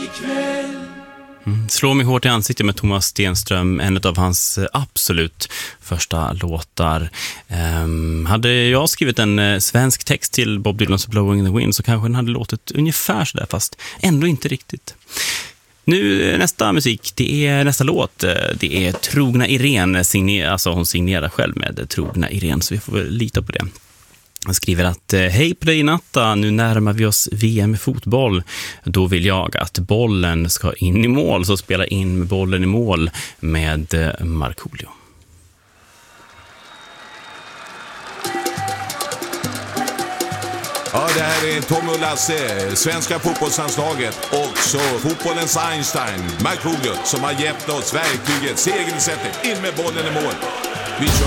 Slå mig hårt i ansiktet med Thomas Stenström, en av hans absolut första låtar. Hade jag skrivit en svensk text till Bob Dylans Blowing in the Wind så kanske den hade låtit ungefär sådär, fast ändå inte riktigt. Nu nästa musik, det är nästa låt. Det är Trogna Irene, alltså hon signerar själv med Trogna Irene, så vi får väl lita på det. Han skriver att hej på dig natta, nu närmar vi oss VM i fotboll. Då vill jag att bollen ska in i mål, så spela in med bollen i mål med Markoolio. Ja, det här är Tom och Lasse, svenska fotbollslandslaget, också fotbollens Einstein, Markoolio, som har gett oss verktyget, segelsättet, in med bollen i mål. Vi kör!